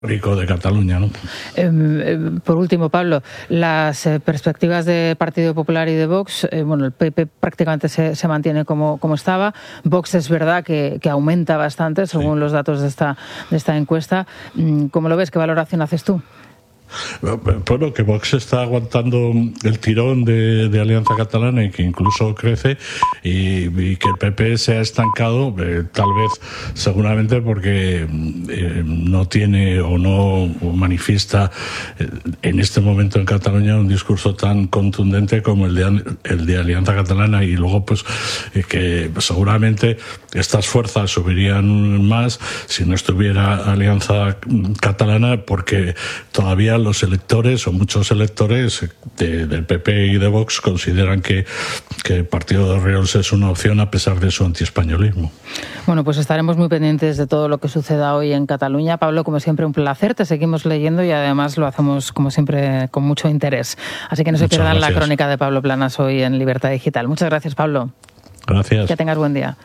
Rico de Cataluña, ¿no? Por último, Pablo, las perspectivas de Partido Popular y de Vox, bueno, el PP prácticamente se mantiene como estaba. Vox es verdad que aumenta bastante según los datos de esta encuesta. ¿Cómo lo ves? ¿Qué valoración haces tú? Bueno, que Vox está aguantando el tirón de Alianza Catalana y que incluso crece, y que el PP se ha estancado, tal vez seguramente porque no tiene o no manifiesta en este momento en Cataluña un discurso tan contundente como el de Alianza Catalana, y luego pues que seguramente estas fuerzas subirían más si no estuviera Alianza Catalana, porque todavía los electores o muchos electores del PP y de Vox consideran que el partido de Riols es una opción a pesar de su antiespañolismo. Bueno, pues estaremos muy pendientes de todo lo que suceda hoy en Cataluña. Pablo, como siempre, un placer. Te seguimos leyendo y además lo hacemos, como siempre, con mucho interés. Así que no se pierdan la crónica de Pablo Planas hoy en Libertad Digital. Muchas gracias, Pablo. Gracias. Que tengas buen día.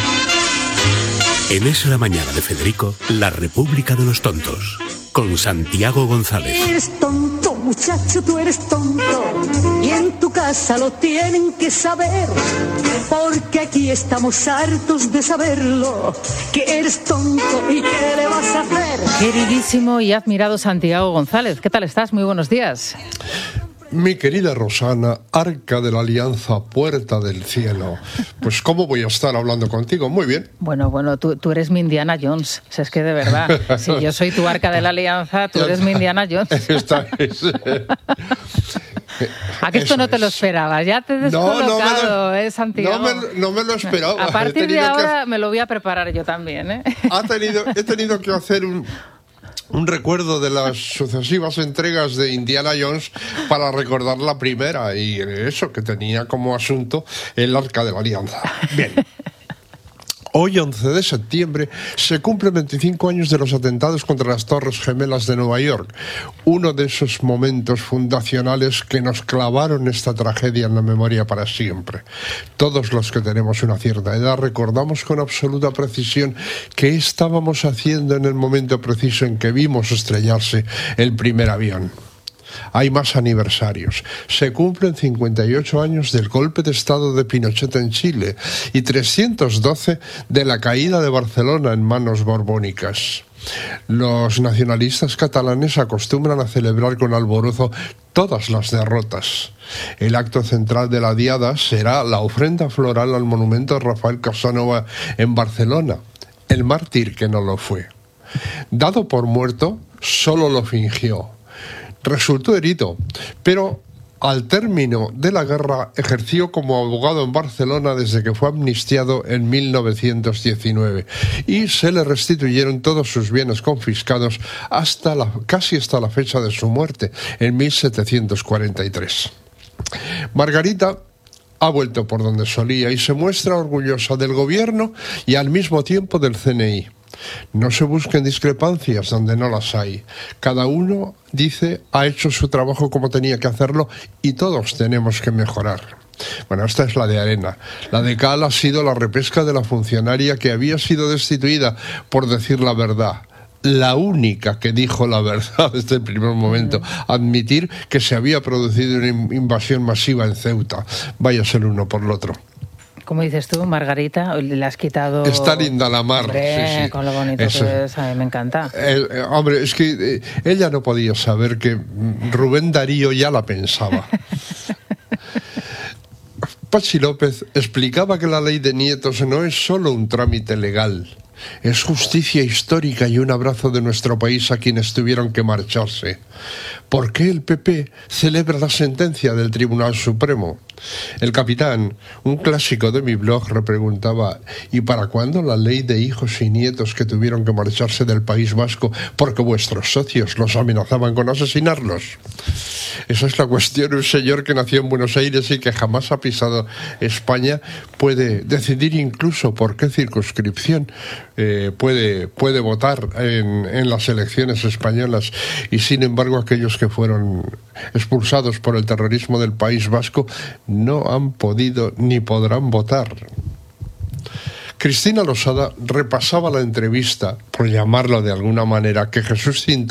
En Es la Mañana de Federico, la República de los Tontos, con Santiago González. Eres tonto, muchacho, tú eres tonto, y en tu casa lo tienen que saber, porque aquí estamos hartos de saberlo, que eres tonto y qué le vas a hacer. Queridísimo y admirado Santiago González, ¿qué tal estás? Muy buenos días. Mi querida Rosana, Arca de la Alianza, Puerta del Cielo. Pues ¿cómo voy a estar hablando contigo? Muy bien. Bueno, tú eres mi Indiana Jones. Si es que de verdad, si yo soy tu Arca de la Alianza, tú eres mi Indiana Jones. Esta es... ¿A que esto no te lo esperabas? Ya te he descolocado, Santiago. No me lo esperaba. A partir de ahora me lo voy a preparar yo también, ¿eh? He tenido que hacer un recuerdo de las sucesivas entregas de Indiana Jones para recordar la primera, y eso, que tenía como asunto el Arca de la Alianza. Bien. Hoy, 11 de septiembre, se cumplen 25 años de los atentados contra las Torres Gemelas de Nueva York. Uno de esos momentos fundacionales que nos clavaron esta tragedia en la memoria para siempre. Todos los que tenemos una cierta edad recordamos con absoluta precisión qué estábamos haciendo en el momento preciso en que vimos estrellarse el primer avión. Hay más aniversarios. Se cumplen 58 años del golpe de Estado de Pinochet en Chile y 312 de la caída de Barcelona en manos borbónicas. Los nacionalistas catalanes acostumbran a celebrar con alborozo todas las derrotas. El acto central de la diada será la ofrenda floral al monumento de Rafael Casanova en Barcelona, el mártir que no lo fue. Dado por muerto, solo lo fingió. Resultó herido, pero al término de la guerra ejerció como abogado en Barcelona desde que fue amnistiado en 1919 y se le restituyeron todos sus bienes confiscados casi hasta la fecha de su muerte, en 1743. Margarita ha vuelto por donde solía y se muestra orgullosa del gobierno y al mismo tiempo del CNI. No se busquen discrepancias donde no las hay. Cada uno, dice, ha hecho su trabajo como tenía que hacerlo y todos tenemos que mejorar. Bueno, esta es la de arena. La de cal ha sido la repesca de la funcionaria que había sido destituida por decir la verdad. La única que dijo la verdad desde el primer momento, admitir que se había producido una invasión masiva en Ceuta. Váyase el uno por el otro. Como dices tú, Margarita, le has quitado... Está linda la mar. Hombre, sí. Con lo bonito eso. Que es, a mí me encanta. Hombre, es que ella no podía saber que Rubén Darío ya la pensaba. Pachi López explicaba que la ley de nietos no es solo un trámite legal. Es justicia histórica y un abrazo de nuestro país a quienes tuvieron que marcharse. ¿Por qué el PP celebra la sentencia del Tribunal Supremo? El Capitán, un clásico de mi blog, repreguntaba: ¿y para cuándo la ley de hijos y nietos que tuvieron que marcharse del País Vasco porque vuestros socios los amenazaban con asesinarlos? Esa es la cuestión. Un señor que nació en Buenos Aires y que jamás ha pisado España puede decidir incluso por qué circunscripción puede votar en las elecciones españolas, y sin embargo aquellos que fueron expulsados por el terrorismo del País Vasco no han podido ni podrán votar. Cristina Losada repasaba la entrevista, por llamarlo de alguna manera, que Jesús